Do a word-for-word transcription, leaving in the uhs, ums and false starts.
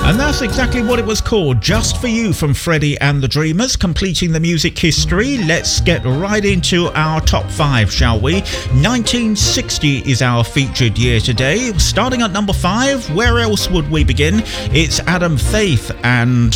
And that's exactly what it was called, Just For You from Freddie and the Dreamers, completing the music history. Let's get right into our top five, shall we? nineteen sixty is our featured year today. Starting at number five, where else would we begin? It's Adam Faith and